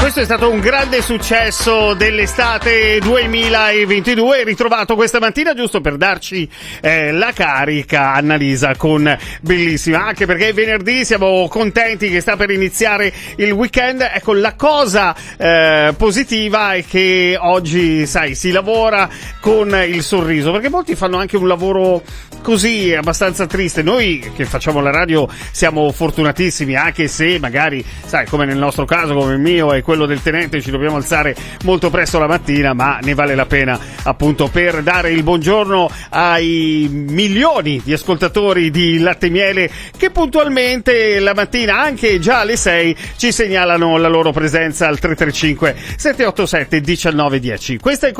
Questo è stato un grande successo dell'estate 2022, ritrovato questa mattina giusto per darci la carica. Annalisa con bellissima, anche perché è venerdì, siamo contenti che sta per iniziare il weekend. Ecco, la cosa positiva è che oggi, sai, si lavora con il sorriso, perché molti fanno anche un lavoro così abbastanza triste. Noi che facciamo la radio siamo fortunatissimi, anche se magari, sai, come nel nostro caso, come il mio e quello del tenente, ci dobbiamo alzare molto presto la mattina, ma ne vale la pena appunto per dare il buongiorno ai milioni di ascoltatori di Latte e Miele che puntualmente la mattina, anche già alle 6, ci segnalano la loro presenza al 335 787 1910. Questa è